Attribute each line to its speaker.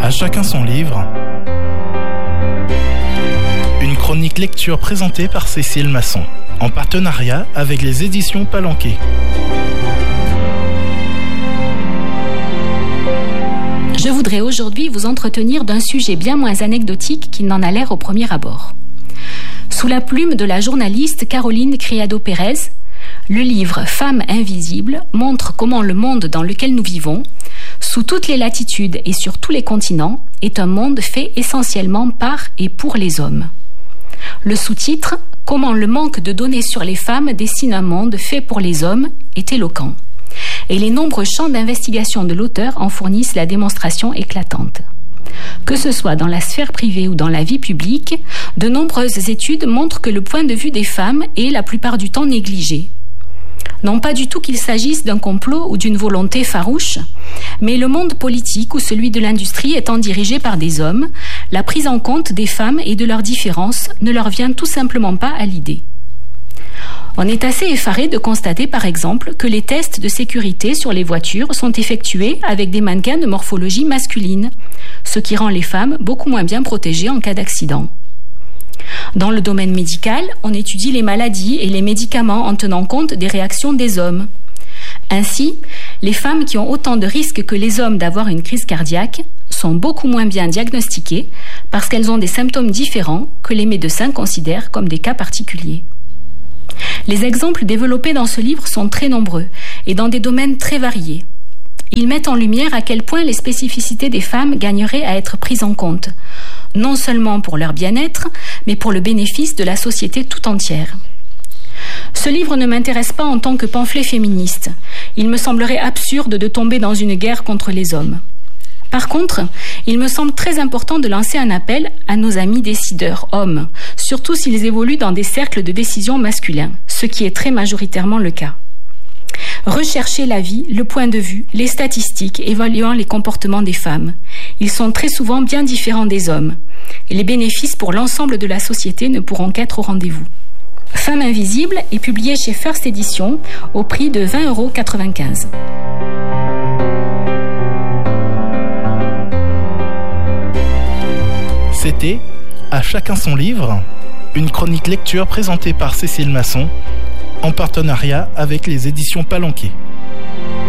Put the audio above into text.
Speaker 1: À chacun son livre. Une chronique lecture présentée par Cécile Masson, en partenariat avec les éditions Palanquet.
Speaker 2: Je voudrais aujourd'hui vous entretenir d'un sujet bien moins anecdotique qu'il n'en a l'air au premier abord. Sous la plume de la journaliste Caroline Criado-Pérez, le livre « Femmes invisibles » montre comment le monde dans lequel nous vivons, sous toutes les latitudes et sur tous les continents, est un monde fait essentiellement par et pour les hommes. Le sous-titre « Comment le manque de données sur les femmes dessine un monde fait pour les hommes » est éloquent. Et les nombreux champs d'investigation de l'auteur en fournissent la démonstration éclatante. Que ce soit dans la sphère privée ou dans la vie publique, de nombreuses études montrent que le point de vue des femmes est la plupart du temps négligé. Non pas du tout qu'il s'agisse d'un complot ou d'une volonté farouche, mais le monde politique ou celui de l'industrie étant dirigé par des hommes, la prise en compte des femmes et de leurs différences ne leur vient tout simplement pas à l'idée. On est assez effaré de constater par exemple que les tests de sécurité sur les voitures sont effectués avec des mannequins de morphologie masculine, ce qui rend les femmes beaucoup moins bien protégées en cas d'accident. Dans le domaine médical, on étudie les maladies et les médicaments en tenant compte des réactions des hommes. Ainsi, les femmes qui ont autant de risques que les hommes d'avoir une crise cardiaque sont beaucoup moins bien diagnostiquées parce qu'elles ont des symptômes différents que les médecins considèrent comme des cas particuliers. Les exemples développés dans ce livre sont très nombreux et dans des domaines très variés. Ils mettent en lumière à quel point les spécificités des femmes gagneraient à être prises en compte, non seulement pour leur bien-être, mais pour le bénéfice de la société tout entière. Ce livre ne m'intéresse pas en tant que pamphlet féministe. Il me semblerait absurde de tomber dans une guerre contre les hommes. Par contre, il me semble très important de lancer un appel à nos amis décideurs, hommes, surtout s'ils évoluent dans des cercles de décision masculins, ce qui est très majoritairement le cas. Recherchez l'avis, le point de vue, les statistiques évaluant les comportements des femmes. Ils sont très souvent bien différents des hommes, et les bénéfices pour l'ensemble de la société ne pourront qu'être au rendez-vous. Femmes invisibles est publié chez First Edition au prix de 20,95 €.
Speaker 1: C'était À chacun son livre, une chronique lecture présentée par Cécile Masson, en partenariat avec les éditions Palanquet.